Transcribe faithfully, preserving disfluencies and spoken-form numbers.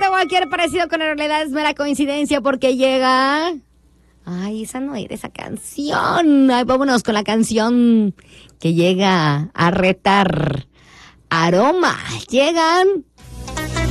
cualquier parecido con la realidad es mera coincidencia porque llega... Ay, esa no era esa canción. Ay, vámonos con la canción que llega a retar. Aroma. Llegan